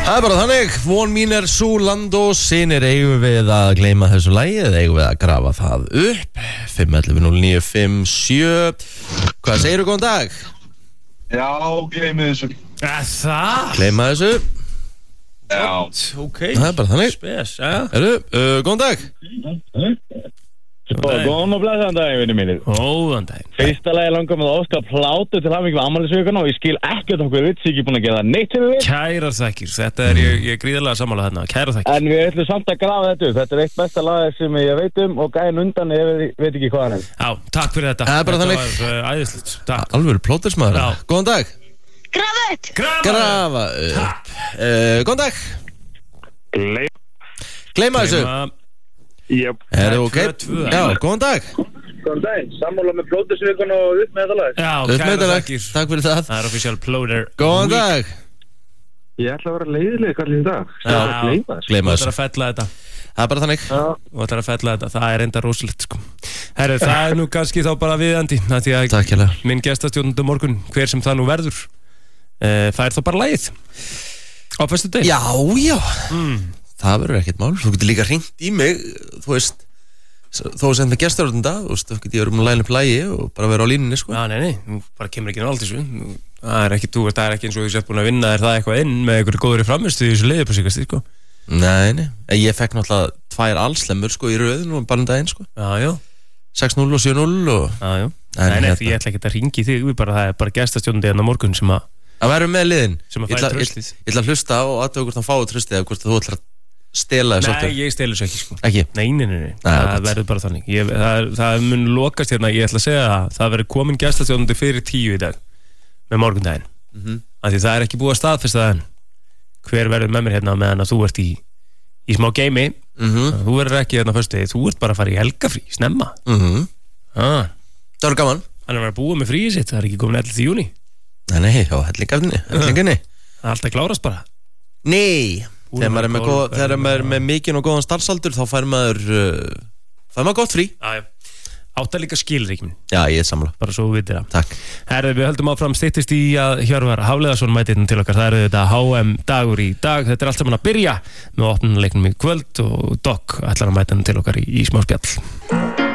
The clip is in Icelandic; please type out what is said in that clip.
Það bara þannig, von mín sú land og sinir, eigum við að gleyma þessu lagi eða eigum við að grafa það upp 511-0957. Hvað segirðu, góðan dag? Já, gleyma þessu. Það? Gleyma þessu? Já. Ok. Það bara þannig. Spes, já. Góðan dag? Góðan og blessaðan daginn, vinni mínir. Góðan daginn. Fyrsta lagi langar með að óska plátu til hamingju með afmælisvikuna og ég skil ekkert okkur Ritsi ekki búin að gera neitt sem við við. Kærar þakkir, þetta er ég er gríðarlega sammála þarna, kærar þakkir. En við ætlum samt að grafa þetta upp. Þetta er eitt besta lag sem ég veit og gæðin undan ég veit ekki hvað hann er. Já, takk fyrir þetta. Það er bara þannig. Þetta var æðislegt, takk. Alvöru plótersmaður. Já. Góðan dag? Grafa upp. Grafa góðan dag? Gleyma þessu? Jöp. Er það ok? Já, góðan dag? Góðan daginn, sammála með plótusvikuna og upp með þetta lag. Já, Upp með kærar þetta lag. þakkir. Takk fyrir það. Það er official plóter. Góðan dag? Ég ætla að vera leiðileg kallinn í dag. Gleyma Þú þessu. ætlar að fella þetta. Það er bara þannig. Þú ætlar að fella þetta, það er enda rosalegt sko. Herru, það er nú kannski þá bara viðandi. Takk hérlega. Minn gestastjórnandi morgun, hver sem það nú verður, það er þá bara lagið. Á föstudegi. Já. Það verður ekkert mál. Þú getur líka hringt í mig, þú veist, þó sem það gestur þetta, þú veist, þá getur ég verið að læna upp lagi og bara vera á línunni, sko. Já, nei, þú bara kemur ekki nált þessu. Það er ekki, það er ekki eins og þú sett búin að vinna þér það eitthvað inn með einhverju góðri frammistu í þessu liði på síkast, sko. Nei. Ég fekk náttúrulega 2 allslemmur, sko, í röðinu og bara daginn, sko. Já. 6-0 og 7-0 og... Já. Nei, því ég ætla ekki að ringi þig, það er bara gestastjórnandi hérna morgun sem að... Að vera með liðin. Sem að fæ tröstið. Ég ætla að hlusta og aðtöku hvort hann fái tröstið eða hvort þú ætlar að stela þessu aftur. Nei, ég stela þessu ekki, sko. Ekki? Nei. Það verður bara þannig. Það mun lokast hérna, ég ætla að segja það verður komin gestastjórnandi fyrir 10 í dag með morgundaginn. Af því það er ekki búið að staðfesta það enn. Hver verður með mér hérna meðan að þú ert í smá geimi. Þú verður ekki hérna fyrstu, þú ert bara að fara í helgafrí, snemma. Það verður gaman. Hann er að vera búið með fríið sitt, það er ekki komin 11. júní. Nei, já, hellingarni. Það er alltaf klárast bara. Nei, þegar maður er með mikinn og góðan starfsaldur þá fær maður gott frí. Já. Átta líka skilur ekki minn. Já, ég er sammála. Bara svo við það. Takk. Herðu, við höldum áfram, styttist í að Hjörvar Hafliðason mæti hérna til okkar. Það eru þetta HM dagur í dag. Þetta er allt saman að byrja með opnunarleiknum í kvöld og Dogg ætlar að mæta hérna til okkar í smá spjall.